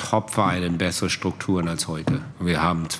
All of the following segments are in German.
Top-Vereinen bessere Strukturen als heute. Wir haben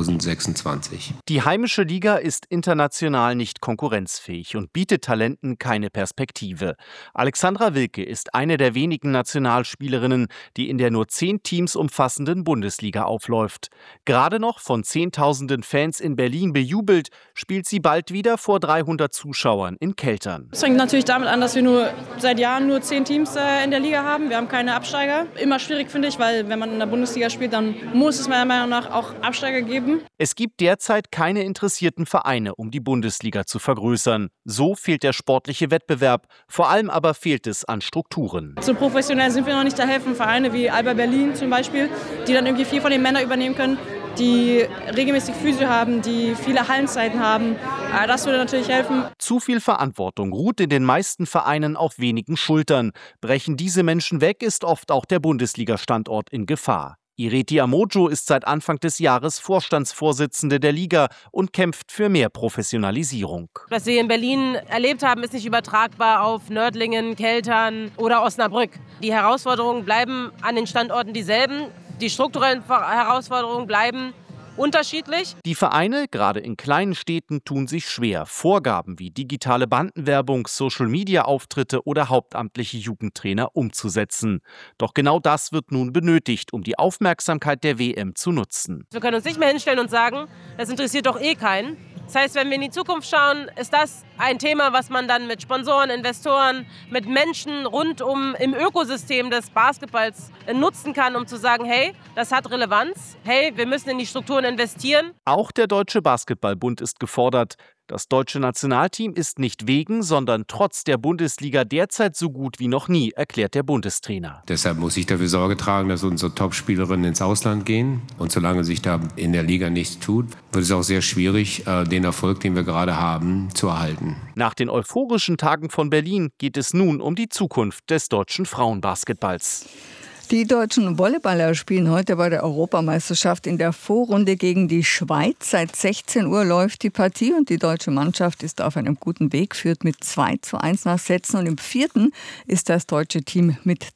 2026. Die heimische Liga ist international nicht konkurrenzfähig und bietet Talenten keine Perspektive. Alexandra Wilke ist eine der wenigen Nationalspielerinnen, die in der nur 10 Teams umfassenden Bundesliga aufläuft. Gerade noch von Zehntausenden Fans in Berlin bejubelt, spielt sie bald wieder vor 300 Zuschauern in Keltern. Es fängt natürlich damit an, dass wir seit Jahren nur 10 Teams in der Liga haben. Wir haben keine Absteiger. Immer schwierig, finde ich, weil wenn man in der Bundesliga spielt, dann muss es meiner Meinung nach auch Absteiger geben. Es gibt derzeit keine interessierten Vereine, um die Bundesliga zu vergrößern. So fehlt der sportliche Wettbewerb. Vor allem aber fehlt es an Strukturen. So professionell sind wir noch nicht. Da helfen Vereine wie Alba Berlin zum Beispiel, die dann irgendwie viel von den Männern übernehmen können, die regelmäßig Physio haben, die viele Hallenzeiten haben. Das würde natürlich helfen. Zu viel Verantwortung ruht in den meisten Vereinen auf wenigen Schultern. Brechen diese Menschen weg, ist oft auch der Bundesliga-Standort in Gefahr. Ireti Amojo ist seit Anfang des Jahres Vorstandsvorsitzende der Liga und kämpft für mehr Professionalisierung. Was wir in Berlin erlebt haben, ist nicht übertragbar auf Nördlingen, Keltern oder Osnabrück. Die Herausforderungen bleiben an den Standorten dieselben. Die strukturellen Herausforderungen bleiben unterschiedlich. Die Vereine, gerade in kleinen Städten, tun sich schwer, Vorgaben wie digitale Bandenwerbung, Social-Media-Auftritte oder hauptamtliche Jugendtrainer umzusetzen. Doch genau das wird nun benötigt, um die Aufmerksamkeit der WM zu nutzen. Wir können uns nicht mehr hinstellen und sagen, das interessiert doch eh keinen. Das heißt, wenn wir in die Zukunft schauen, ist das ein Thema, was man dann mit Sponsoren, Investoren, mit Menschen rundum im Ökosystem des Basketballs nutzen kann, um zu sagen, hey, das hat Relevanz, hey, wir müssen in die Strukturen investieren. Auch der Deutsche Basketballbund ist gefordert. Das deutsche Nationalteam ist nicht wegen, sondern trotz der Bundesliga derzeit so gut wie noch nie, erklärt der Bundestrainer. Deshalb muss ich dafür Sorge tragen, dass unsere Top-Spielerinnen ins Ausland gehen. Und solange sich da in der Liga nichts tut, wird es auch sehr schwierig, den Erfolg, den wir gerade haben, zu erhalten. Nach den euphorischen Tagen von Berlin geht es nun um die Zukunft des deutschen Frauenbasketballs. Die deutschen Volleyballer spielen heute bei der Europameisterschaft in der Vorrunde gegen die Schweiz. Seit 16 Uhr läuft die Partie und die deutsche Mannschaft ist auf einem guten Weg, führt mit 2:1 nach Sätzen. Und im 4. ist das deutsche Team mit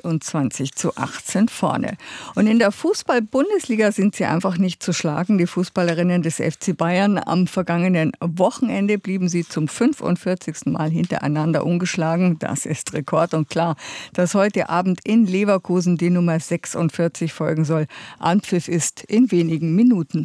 23:18 vorne. Und in der Fußball-Bundesliga sind sie einfach nicht zu schlagen. Die Fußballerinnen des FC Bayern am vergangenen Wochenende blieben sie zum 45. Mal hintereinander ungeschlagen. Das ist Rekord. Und klar, dass heute Abend in Leverkusen die Nummer 46 folgen soll. Anpfiff ist in wenigen Minuten.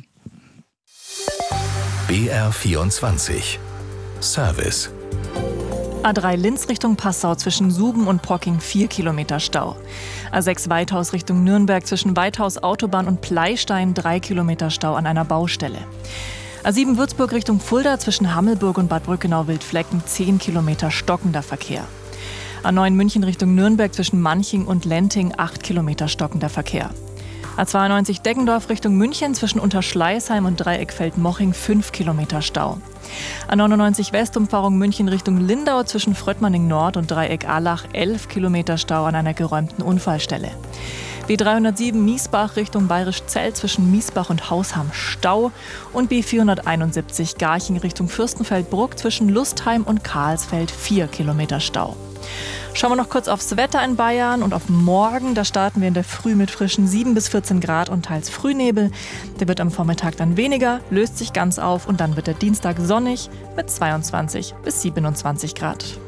BR24 Service. A3 Linz Richtung Passau zwischen Suben und Pocking 4 Kilometer Stau. A6 Weithaus Richtung Nürnberg zwischen Weithaus Autobahn und Pleistein 3 Kilometer Stau an einer Baustelle. A7 Würzburg Richtung Fulda zwischen Hammelburg und Bad Brückenau-Wildflecken 10 Kilometer stockender Verkehr. A9 München Richtung Nürnberg zwischen Manching und Lenting 8 Kilometer stockender Verkehr. A92 Deggendorf Richtung München zwischen Unterschleißheim und Dreieckfeld-Moching 5 Kilometer Stau. A99 Westumfahrung München Richtung Lindau zwischen Fröttmanning Nord und Dreieck-Allach 11 Kilometer Stau an einer geräumten Unfallstelle. B307 Miesbach Richtung Bayerisch-Zell zwischen Miesbach und Hausham Stau und B471 Garching Richtung Fürstenfeldbruck zwischen Lustheim und Karlsfeld 4 Kilometer Stau. Schauen wir noch kurz aufs Wetter in Bayern und auf morgen. Da starten wir in der Früh mit frischen 7 bis 14 Grad und teils Frühnebel. Der wird am Vormittag dann weniger, löst sich ganz auf und dann wird der Dienstag sonnig mit 22 bis 27 Grad.